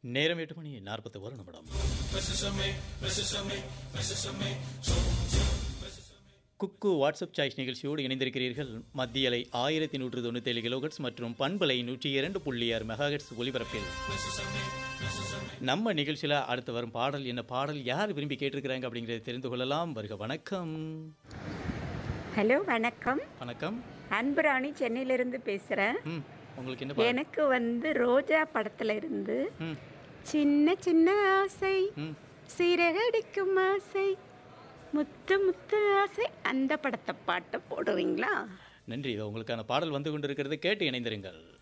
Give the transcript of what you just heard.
நேரம் 8:41. குக்கு WhatsApp choice நிகழ்ச்சியோடு இணைந்திருக்கிறீர்கள். மத்திய அலை 1197 கிலோஹெர்ட்ஸ் மற்றும் பண்பலை 102.6 மெகாஹெர்ட்ஸ் ஒலிபரப்பில். நம்ம நிகழ்ச்சியில் அடுத்து வரும் பாடல் என்ன பாடல், யார் விரும்பி கேட்டிருக்கிறாங்க அப்படிங்கிறத தெரிந்து கொள்ளலாம். வருக. வணக்கம். ஹலோ, வணக்கம். வணக்கம். அன்புராணி சென்னையிலிருந்து பேசுகிறேன். உங்களுக்கு என்ன? எனக்கு ரோஜா படத்துல இருந்து சின்ன சின்ன ஆசை, சிறகடிக்கும் ஆசை, முத்து முத்து ஆசை, அந்த படத்தை பாட்டை போடுவீங்களா? நன்றி. உங்களுக்கான பாடல் வந்து கொண்டிருக்கிறது, கேட்டு இணைந்திருங்கள்.